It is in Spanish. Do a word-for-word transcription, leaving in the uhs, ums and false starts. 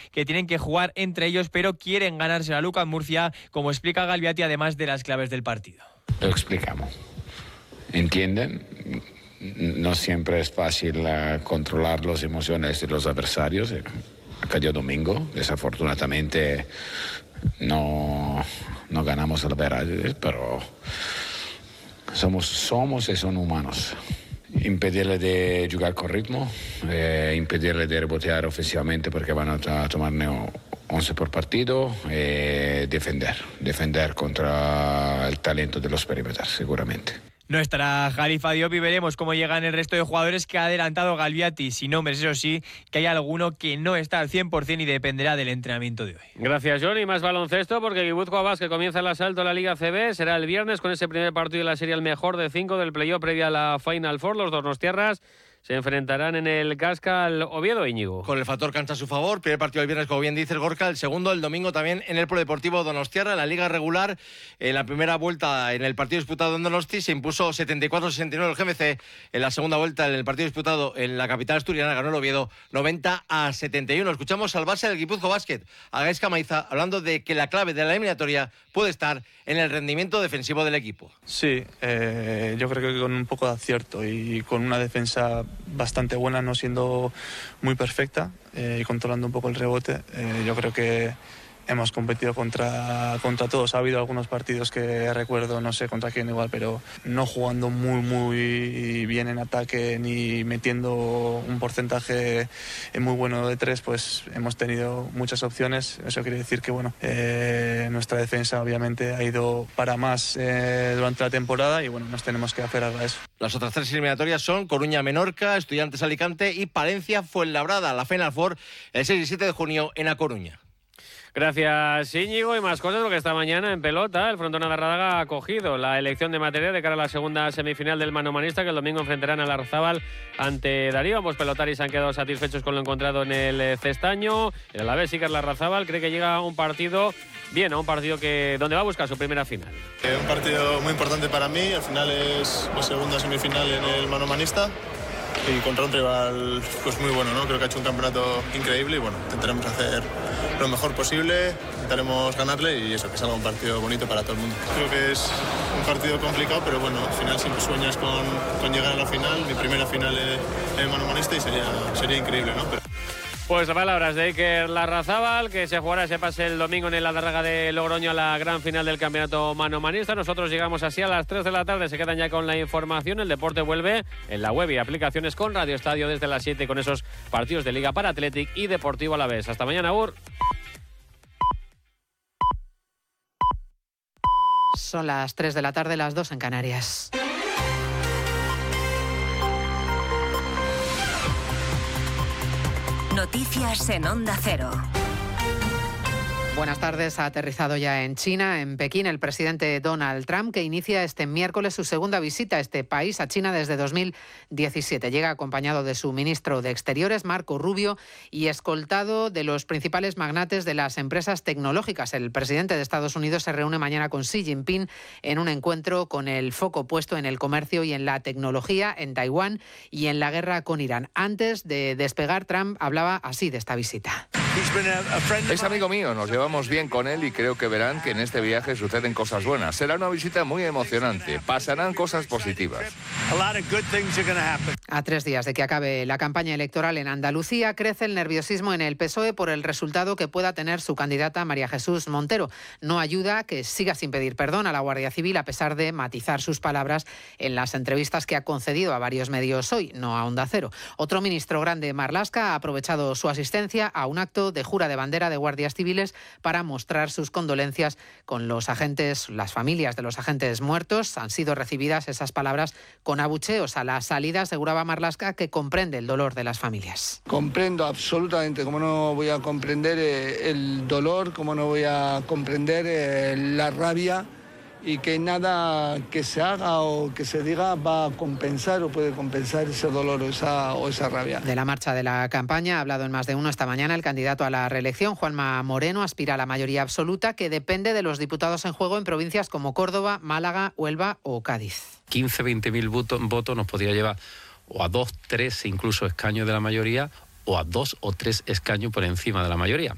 que tienen que jugar entre ellos, pero quieren ganarse a Lucas Murcia, como explica Galbiati, además de las claves del partido. Lo explicamos. ¿Entienden? No siempre es fácil uh, controlar las emociones de los adversarios. Aquel domingo, desafortunadamente, no, no ganamos el Verades, pero somos, somos y son humanos. Impedirle de jugar con ritmo, eh, impedirle de rebotear ofensivamente porque van a tomar once por partido, eh, defender, defender contra el talento de los perímetros, seguramente. No estará Khalifa Diop y veremos cómo llegan el resto de jugadores que ha adelantado Galbiati. Sin nombres, eso sí, que hay alguno que no está al cien por ciento y dependerá del entrenamiento de hoy. Gracias, Johnny. Más baloncesto, porque Guipúzcoa Basket comienza el asalto a la Liga C B. Será el viernes con ese primer partido de la serie, el mejor de cinco del playoff previa a la Final Four. Los donostiarras se enfrentarán en el Cascal Oviedo, Íñigo. Con el factor cancha a su favor, primer partido el viernes, como bien dice el Gorka, el segundo el domingo también en el Polideportivo Donostiarra. En la Liga regular, en la primera vuelta en el partido disputado en Donosti se impuso setenta y cuatro a sesenta y nueve el G M C. En la segunda vuelta en el partido disputado en la capital asturiana ganó el Oviedo noventa a setenta y uno. Escuchamos al base del Guipúzcoa Basket, a Gaisca Maiza, hablando de que la clave de la eliminatoria puede estar en el rendimiento defensivo del equipo. Sí, eh, yo creo que con un poco de acierto y con una defensa bastante buena, no siendo muy perfecta, eh, y controlando un poco el rebote, eh, yo creo que hemos competido contra, contra todos. Ha habido algunos partidos que recuerdo, no sé contra quién igual, pero no jugando muy muy bien en ataque ni metiendo un porcentaje muy bueno de tres, pues hemos tenido muchas opciones. Eso quiere decir que bueno, eh, nuestra defensa obviamente ha ido para más eh, durante la temporada y bueno, nos tenemos que aferrar a eso. Las otras tres eliminatorias son Coruña Menorca, Estudiantes Alicante y Palencia Fuenlabrada. La Final Four el seis y siete de junio en A Coruña. Gracias, Íñigo. Y más cosas, porque esta mañana en pelota el Frontón Adarrádaga ha acogido la elección de material de cara a la segunda semifinal del manomanista, que el domingo enfrentarán a Larrazábal ante Darío. Ambos pelotaris han quedado satisfechos con lo encontrado en el Cestaño. El Alavés Iker Larrazábal cree que llega a un partido bien, a un partido que donde va a buscar su primera final. Eh, un partido muy importante para mí. Al final es mi segunda semifinal en el manomanista. Y contra un rival pues muy bueno, ¿no? Creo que ha hecho un campeonato increíble y bueno, intentaremos hacer lo mejor posible, intentaremos ganarle y eso, que salga un partido bonito para todo el mundo. Creo que es un partido complicado, pero bueno, al final siempre sueñas con, con llegar a la final, mi primera final en el manomanista y sería, sería increíble, ¿no? Pero... Pues palabras de Iker Larrazábal, que se jugará ese pase el domingo en el Adarraga de Logroño a la gran final del campeonato manomanista. Nosotros llegamos así a las tres de la tarde, se quedan ya con la información. El deporte vuelve en la web y aplicaciones con Radio Estadio desde las siete con esos partidos de Liga para Athletic y Deportivo Alavés. Hasta mañana, Ur. Son las tres de la tarde, las dos en Canarias. Noticias en Onda Cero. Buenas tardes. Ha aterrizado ya en China, en Pekín, el presidente Donald Trump, que inicia este miércoles su segunda visita a este país, a China, desde dos mil diecisiete. Llega acompañado de su ministro de Exteriores, Marco Rubio, y escoltado de los principales magnates de las empresas tecnológicas. El presidente de Estados Unidos se reúne mañana con Xi Jinping en un encuentro con el foco puesto en el comercio y en la tecnología en Taiwán y en la guerra con Irán. Antes de despegar, Trump hablaba así de esta visita. Es amigo mío, nos llevamos bien con él y creo que verán que en este viaje suceden cosas buenas. Será una visita muy emocionante, pasarán cosas positivas. A tres días de que acabe la campaña electoral en Andalucía, crece el nerviosismo en el P S O E por el resultado que pueda tener su candidata María Jesús Montero. No ayuda que siga sin pedir perdón a la Guardia Civil, a pesar de matizar sus palabras en las entrevistas que ha concedido a varios medios hoy, no a Onda Cero. Otro ministro grande, Marlaska, ha aprovechado su asistencia a un acto de jura de bandera de guardias civiles para mostrar sus condolencias con los agentes, las familias de los agentes muertos. Han sido recibidas esas palabras con abucheos. A la salida aseguraba Marlaska que comprende el dolor de las familias. Comprendo absolutamente, cómo no voy a comprender eh, el dolor, cómo no voy a comprender eh, la rabia, y que nada que se haga o que se diga va a compensar o puede compensar ese dolor o esa, o esa rabia. De la marcha de la campaña ha hablado en Más de Uno esta mañana el candidato a la reelección, Juanma Moreno. Aspira a la mayoría absoluta, que depende de los diputados en juego en provincias como Córdoba, Málaga, Huelva o Cádiz. quince, veinte mil votos, votos nos podría llevar o a dos, tres incluso escaños de la mayoría, o a dos o tres escaños por encima de la mayoría.